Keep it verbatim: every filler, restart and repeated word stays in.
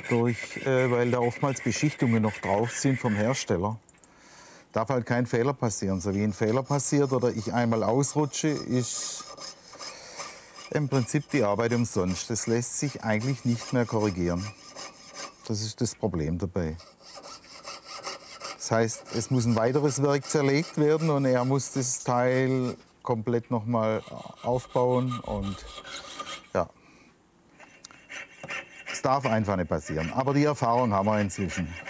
durch, äh, weil da oftmals Beschichtungen noch drauf sind vom Hersteller. Darf halt kein Fehler passieren. So wie ein Fehler passiert oder ich einmal ausrutsche, ist im Prinzip die Arbeit umsonst. Das lässt sich eigentlich nicht mehr korrigieren. Das ist das Problem dabei. Das heißt, es muss ein weiteres Werk zerlegt werden und er muss das Teil komplett noch mal aufbauen und ja. Es darf einfach nicht passieren. Aber die Erfahrung haben wir inzwischen.